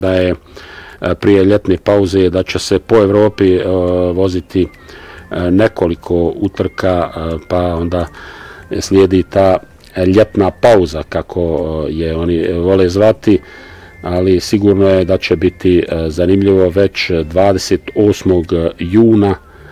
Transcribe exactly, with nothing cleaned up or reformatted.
da je prije ljetne pauze da će se po Evropi voziti nekoliko utrka, pa onda slijedi ta ljetna pauza, kako je oni vole zvati, ali sigurno je da će biti zanimljivo već dvadeset osmog juna